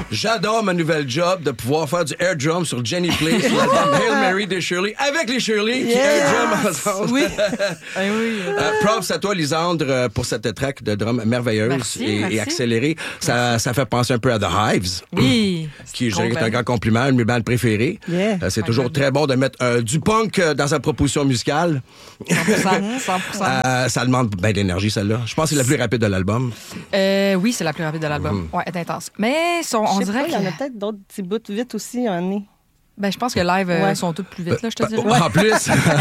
J'adore ma nouvelle job de pouvoir faire du air drum sur Jenny Play, sur l'album Hail Mary des Shirley, avec les Shirley qui air drum ensemble. Oui. Props à toi, Lisandre, pour cette track de drum merveilleuse Merci. et accélérée. Ça fait penser un peu à The Hives. Oui. Qui, je dirais, est un grand compliment, une de mes bandes préférées. Yeah. C'est toujours très bon de mettre du punk dans sa proposition musicale. 100%. Ça demande bien d'énergie, celle-là. Je pense que c'est la plus rapide de l'album. Oui, c'est la plus rapide de l'album. Ouais, elle est intense. Mais on dirait Il y en a que... peut-être d'autres petits bouts vite aussi, un nez. Ben, je pense que live sont toutes plus vite, là, je te dirais. En plus,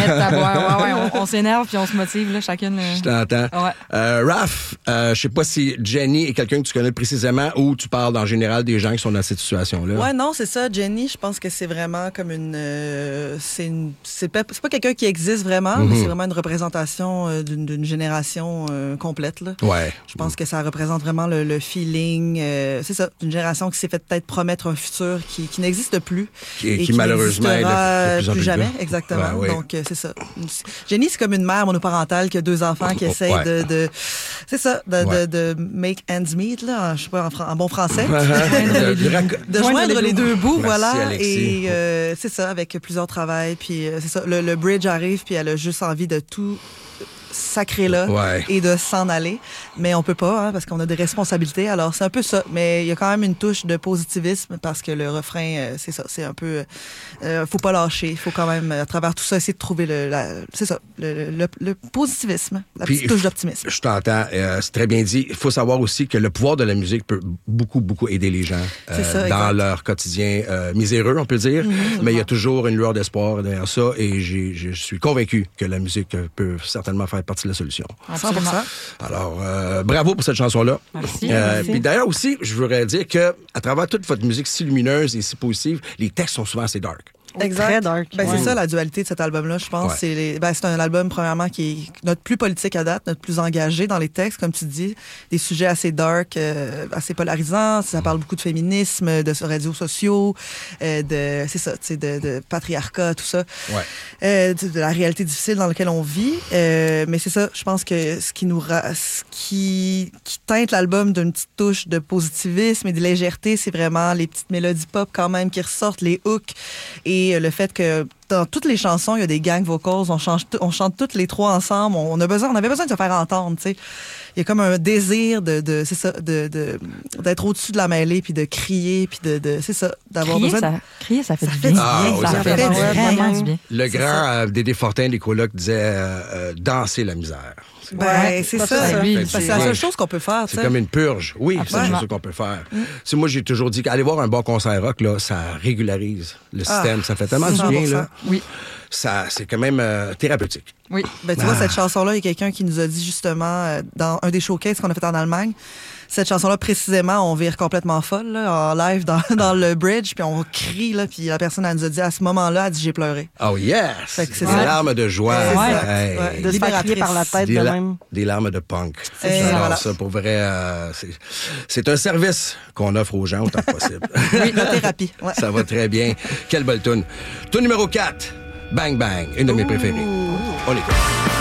On s'énerve puis on se motive, là, chacune. je t'entends. Ouais. Raph, je sais pas si Jenny est quelqu'un que tu connais précisément ou tu parles en général des gens qui sont dans cette situation-là. Ouais, non, c'est ça. Jenny, je pense que c'est vraiment comme c'est pas quelqu'un qui existe vraiment, mais c'est vraiment une représentation d'une génération complète, là. Ouais. Je pense que ça représente vraiment le feeling. C'est ça, d'une génération qui s'est fait peut-être promettre un futur qui n'existe plus. Qui malheureusement est n'existera de plus en plus plus jamais. là. Exactement. Ouais. Donc, c'est ça. Jenny, c'est comme une mère monoparentale qui a 2 enfants qui essaye c'est ça, de make ends meet, là, je sais pas, en bon français. de joindre les deux bouts, Merci, voilà. Alexis. Et c'est ça, avec plusieurs travails. Puis, c'est ça, le bridge arrive, puis elle a juste envie de tout sacré là et de s'en aller. Mais on peut pas, parce qu'on a des responsabilités. Alors, c'est un peu ça. Mais il y a quand même une touche de positivisme parce que le refrain, c'est ça, c'est un peu... faut pas lâcher. Il faut quand même, à travers tout ça, essayer de trouver le positivisme, la petite touche d'optimisme. Je t'entends. C'est très bien dit. Il faut savoir aussi que le pouvoir de la musique peut beaucoup, beaucoup aider les gens dans leur quotidien miséreux, on peut dire. Mais il y a toujours une lueur d'espoir derrière ça et je suis convaincu que la musique peut certainement faire partie de la solution. 100%. Alors, bravo pour cette chanson-là. Merci. Puis d'ailleurs aussi, je voudrais dire que à travers toute votre musique si lumineuse et si positive, les textes sont souvent assez dark. Exact. Très dark. C'est ça la dualité de cet album-là, je pense. Ouais. C'est un album, premièrement, qui est notre plus politique à date, notre plus engagé dans les textes, comme tu dis. Des sujets assez dark, assez polarisants. Ça parle beaucoup de féminisme, de réseaux sociaux, c'est ça, de patriarcat, tout ça. Ouais. De la réalité difficile dans laquelle on vit. Mais c'est ça, je pense que ce qui teinte l'album d'une petite touche de positivisme et de légèreté, c'est vraiment les petites mélodies pop quand même qui ressortent, les hooks et le fait que dans toutes les chansons, il y a des gang vocals, on chante toutes les trois ensemble, on avait besoin de se faire entendre, tu sais. Il y a comme un désir c'est ça, d'être au-dessus de la mêlée puis de crier puis c'est ça, d'avoir besoin Crier, ça fait du fait bien. du bien. Ça fait vraiment du bien. Le grand Dédé Fortin des colocs disait danser la misère. Ouais, c'est ça. C'est la seule chose qu'on peut faire. C'est comme une purge. Oui, c'est la chose qu'on peut faire. Moi, j'ai toujours dit qu'aller voir un bon concert rock, là, ça régularise le système. Ça fait tellement du bien. Là. Oui. C'est quand même thérapeutique. Oui. Tu vois, cette chanson-là, il y a quelqu'un qui nous a dit justement, dans un des showcases qu'on a fait en Allemagne, cette chanson-là, précisément, on vire complètement folle, là, en live dans le bridge, puis on crie, là, puis la personne, elle nous a dit, à ce moment-là, elle dit, j'ai pleuré. Oh yes! C'est des larmes de joie. De se faire crier par la tête de même. Des larmes de punk. Alors, ça, pour vrai, c'est un service qu'on offre aux gens autant que possible. Oui, la thérapie. Ouais. Ça va très bien. Quelle belle toune. Toune numéro 4, Bang Bang, une de mes préférées. On l'écoute.